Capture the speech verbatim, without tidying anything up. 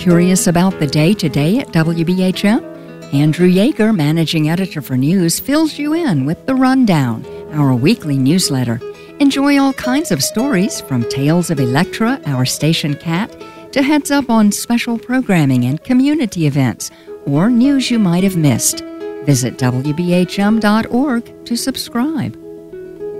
Curious about the day-to-day at W B H M? Andrew Yeager, managing editor for news, fills you in with The Rundown, our weekly newsletter. Enjoy all kinds of stories, from tales of Electra, our station cat, to heads up on special programming and community events, or news you might have missed. Visit W B H M dot org to subscribe.